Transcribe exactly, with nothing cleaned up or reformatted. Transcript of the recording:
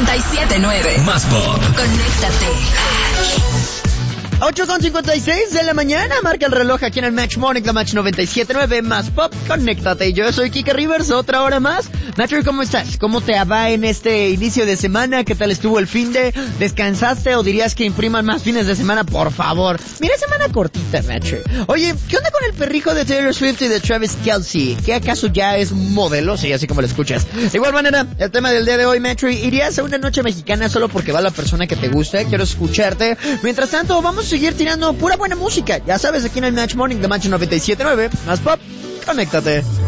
noventa y siete nueve. Más Pop. Conéctate. ocho con cincuenta y seis de la mañana, marca el reloj aquí en el Match Morning, la Match noventa y siete nueve, Más Pop, conéctate. Yo soy Kike Rivers, otra hora más. Matcher, ¿cómo estás? ¿Cómo te va en este inicio de semana? ¿Qué tal estuvo el fin de? ¿Descansaste o dirías que impriman más fines de semana? Por favor. Mira, semana cortita, Matcher. Oye, ¿qué onda con el perrijo de Taylor Swift y de Travis Kelce? ¿Qué acaso ya es modelo? Sí, así como lo escuchas. De igual manera, el tema del día de hoy, Matcher, ¿irías a una noche mexicana solo porque va la persona que te gusta? Quiero escucharte. Mientras tanto, vamos a seguir tirando pura buena música. Ya sabes, aquí en el Match Morning de Match noventa y siete nueve, Más Pop, conéctate.